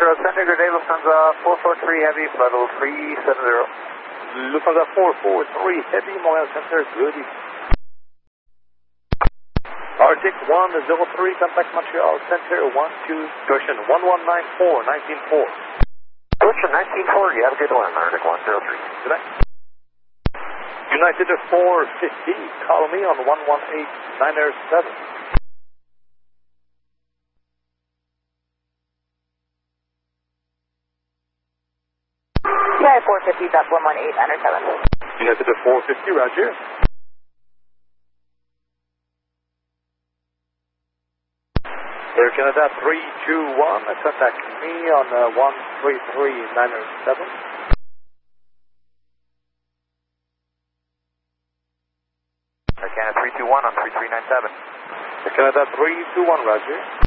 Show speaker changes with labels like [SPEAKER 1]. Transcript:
[SPEAKER 1] Center, good day, Lufthansa 443 Heavy, flight level 370.
[SPEAKER 2] Lufthansa 443 Heavy, Montreal Center, good evening. Arctic 103, contact Montreal Center, 12, Goshen 1194, 194.
[SPEAKER 1] Goshen 194, you have a good one, Arctic 103.
[SPEAKER 2] Good night. United 450, call me on 118907.
[SPEAKER 3] Yeah, 450.11897.
[SPEAKER 2] United 450, roger. Air Canada 321, contact me on 133907.
[SPEAKER 1] Air Canada 321 on 3397.
[SPEAKER 2] Air Canada 321, roger.